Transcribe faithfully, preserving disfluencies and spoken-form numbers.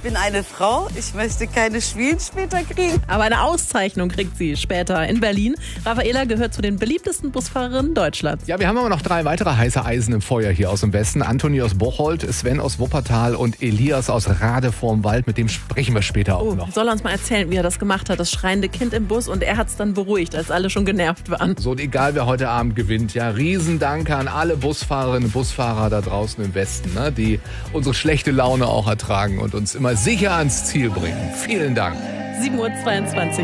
bin eine Frau, ich möchte keine Schwielen später kriegen. Aber eine Auszeichnung kriegt sie später in Berlin. Raffaela gehört zu den beliebtesten Busfahrerinnen Deutschlands. Ja, wir haben aber noch drei weitere heiße Eisen im Feuer hier aus dem Westen. Antoni aus Bocholt, Sven aus Wuppertal und Elias aus Rade vorm Wald. Mit dem sprechen wir später auch Oh, noch. soll er uns mal erzählen, wie er das gemacht hat, das schreiende Kind im Bus. Und er hat es dann beruhigt, als alle schon genervt waren. So, und egal wer heute Abend gewinnt, ja, Riesendanke an alle Busfahrerinnen und Busfahrer da draußen im Westen, ne, die unsere schlechte Laune auch ertragen und uns immer sicher ans Ziel bringen. Vielen Dank. sieben Uhr zweiundzwanzig.